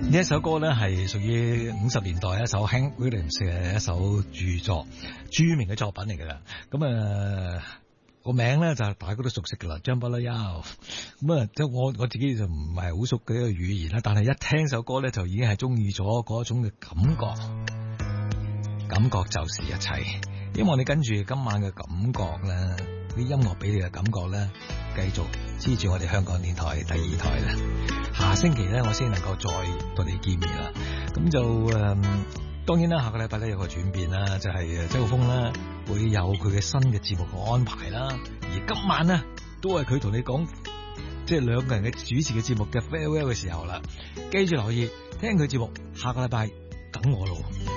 呢一首歌咧係屬於50年代一首 Hank Williams 嘅一首著名嘅作品嚟噶啦。咁個名咧就大家都熟悉噶啦 Jambalaya。咁即係我自己就唔係好熟嘅一個語言啦，但係一聽首歌咧就已經係中意咗嗰種嘅感覺，感覺就是一切。希望你跟住今晚嘅感覺咧，啲音樂俾你嘅感覺咧，繼續支持我哋香港電台第2台啦。下星期咧，我先能夠再同你見面啦。咁就當然啦，下個禮拜咧有個轉變啦，就係周浩峰咧會有佢嘅新嘅節目嘅安排啦。而今晚咧都係佢同你講，即係兩個人嘅主持嘅節目嘅 farewell 嘅時候啦。記住留意聽佢節目，下個禮拜等我咯。